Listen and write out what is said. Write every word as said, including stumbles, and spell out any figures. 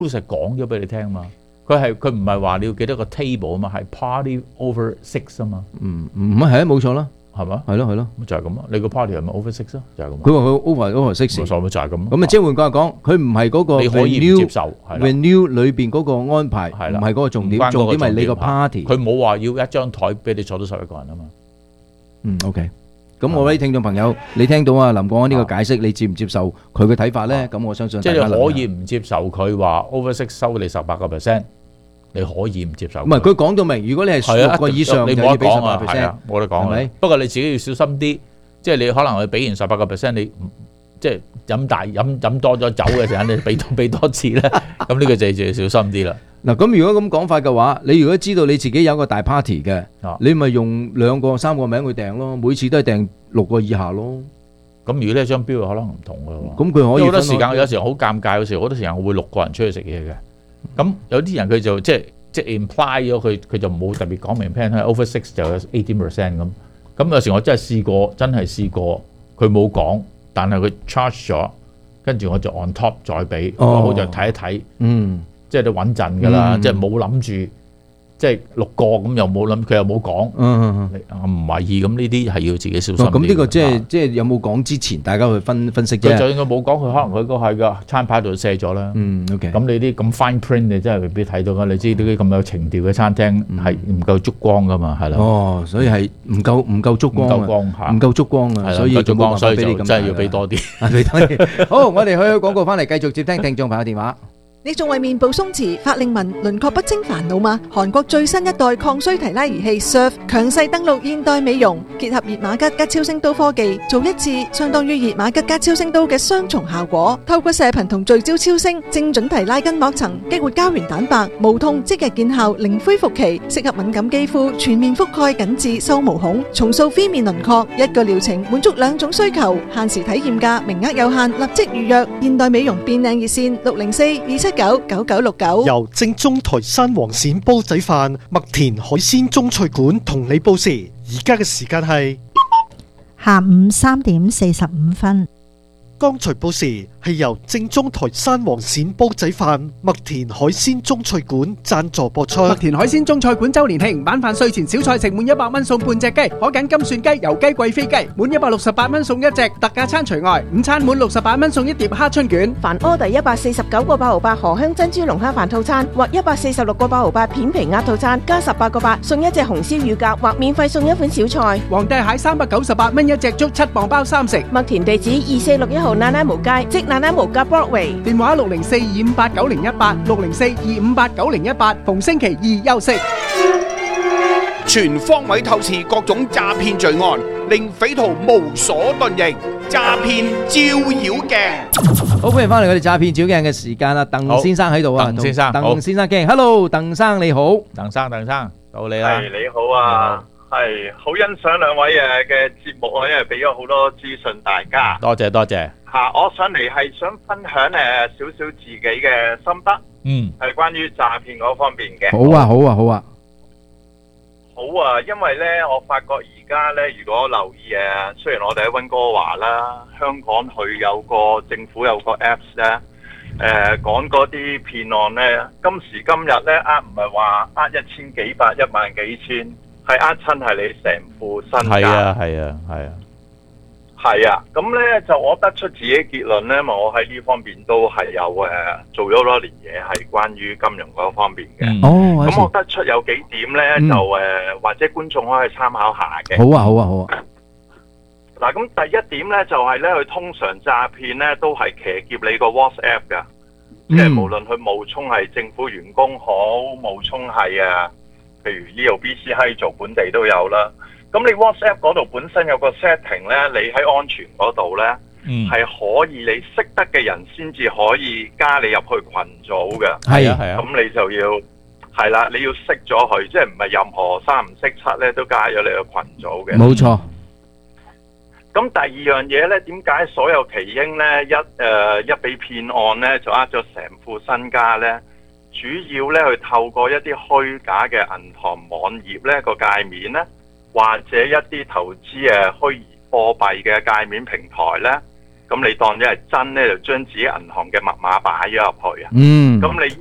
實講咗俾你聽嘛。佢係佢唔係話你要幾多個 table 啊嘛，係 party over six 啊嘛。 嗯，唔係係啊，冇錯啦， 係嘛？ 係咯係咯， 就係咁咯。你個 party 係咪 over six 啊？就係咁。 佢話佢 over over six， 所以就係咁。 咁啊，即係換句話講，佢唔係嗰個你可以唔接受 renew 裏邊嗰個安排，唔係嗰個重點，重點係你個 party。 佢冇話要一張台俾你坐到十一個人啊嘛。 嗯 ，OK。咁我啲聽眾朋友，你聽到啊林國安呢個解釋，你接唔接受佢嘅睇法咧？咁我相信即係你可以唔接受佢話 over six 收你十八個 percent，你可以唔接受。 唔係佢講到明，如果你係六個以上， 你就要俾十八冇得講啊，係 percent， 啊，冇得講係咪？ 不過你自己要小心啲，即係你可能佢俾完十八個 percent，你即係飲大飲飲多咗酒嘅時候，你俾多俾多次咧，咁呢個就就要小心啲啦。 嗱，咁如果咁講法嘅話，你如果知道你自己有個大 party 嘅，你咪用兩個三個名去訂咯，每次都係訂六個以下咯。 咁如果呢張標可能唔同嘅喎。 咁佢可以好多時間，有時好尷尬，有時好多時間我會六個人出去食嘢嘅。咁有啲人佢就即係即係 imply 咗佢佢就冇特別講明 plan 係 over six 就有eighteen percent 咁。咁有時我真係試過，真係試過，佢冇講，但係佢 charge 咗，跟住我就 on top 再俾， 哦、 我就睇一睇， 嗯， 即係你穩陣㗎啦， 嗯、 即係冇諗住。即係六個咁又冇諗，佢又冇講，唔懷疑咁呢啲係要自己小心。 咁呢個即係即係有冇講之前，大家去分分析啫。 佢就應該冇講，佢可能佢個係個餐牌度寫咗啦。 嗯 ，OK。 咁你啲咁 fine print 你真係未必睇到㗎。你知呢啲咁有情調嘅餐廳係唔夠燭光㗎嘛，係啦。 哦，所以係唔夠唔夠燭光，唔夠光嚇，唔夠燭光啊，所以燭光，所以就真係要俾多啲， 俾多啲。好，我哋去去廣告翻嚟，繼續接聽聽眾朋友電話。 你仲為面部鬆弛、法令紋、輪廓不清煩惱嗎？韓國最新一代抗衰提拉儀器 Surf 強勢登陸現代美容，結合熱瑪吉加超聲刀科技，做一次相當於熱瑪吉加超聲刀嘅雙重效果。透過射頻同聚焦超聲，精準提拉筋膜層，激活膠原蛋白，無痛即日見效，零恢復期，適合敏感肌膚，全面覆蓋緊致收毛孔，重塑 V 面輪廓。一個療程滿足兩種需求，限時體驗價，名額有限，立即預約。現代美容變靚熱線六零四二七九九九六九。 由正宗台山黃鱔煲仔飯麥田海鮮中菜館同你報時，而家嘅時間係下午三點四十五分。 剛才報時係由正宗台山黃鱔煲仔飯麥田海鮮中菜館贊助播出。 麥田海鮮中菜館周年慶，晚飯睡前小菜食滿一百蚊送半隻雞，可揀金蒜雞、油雞、貴妃雞，滿一百六十八蚊送一隻，特價餐除外。午餐滿六十八蚊送一碟蝦春卷。 凡 order 一百四十九個八毫八荷香珍珠龍蝦飯套餐，或一百四十六個八毫八片皮鴨套餐，加十八個八送一隻紅燒乳鴿，或免費送一款小菜。 皇帝蟹三百九十八蚊一隻，足七磅包三食。 麥田地址二四六一號那拉無街，即那拉無街 Broadway。 電話六零四二五八九零一八，六零四二五八九零一八，逢星期二休息。 全方位透視各種詐騙罪案，令匪徒無所遁形。詐騙照妖鏡， 好，歡迎翻嚟我哋詐騙照鏡嘅時間啦，鄧先生喺度啊， 鄧先生， 鄧先生傾 ，Hello，鄧生你好， 鄧生，鄧生，到你啦， 係你好啊，係好欣賞兩位誒嘅節目啊，因為俾咗好多資訊大家， 多謝多謝。 吓，我上嚟係想分享誒少少自己嘅心得， 嗯， 係關於詐騙嗰方面嘅。 好啊，好啊，好啊。 好啊，因為咧，我發覺而家咧，如果留意誒，雖然我哋喺溫哥華啦，香港佢有個政府有個 Apps 咧，誒講嗰啲騙案咧，今時今日咧呃唔係話呃一千幾百、一萬幾千，係呃親係你成副身家。 係啊，係啊，係啊。 係啊，咁咧就我得出自己結論咧，嘛我喺呢方面都係有誒做咗多年嘢，係關於金融嗰方面嘅。 哦， 咁我得出有幾點咧，就誒或者觀眾可以參考下嘅。 好啊，好啊，好啊。 嗱，咁第一點咧就係咧，佢通常詐騙咧都係騎劫你個 WhatsApp 噶，即係無論佢冒充係政府員工好，冒充係啊，譬如呢度 B C 喺做本地都有啦。咁你 WhatsApp 嗰度本身有個 setting 咧，你喺安全嗰度咧，係、嗯、可以你識得嘅人先至可以加你入去群組嘅。 係啊係啊。 咁你就要係啦，你要識咗佢，即係唔係任何三唔識七咧都加咗你個群組嘅。 冇錯。 咁第二樣嘢咧，點解所有奇英咧一誒、呃、一俾騙案咧就呃咗成副身家咧？主要咧去透過一啲虛假嘅銀行網頁咧個界面咧。或者一啲投資誒虛擬貨幣嘅界面平台呢， 咁你當咗係真咧，就將自己銀行嘅密碼擺咗入去啊。 嗯， 咁你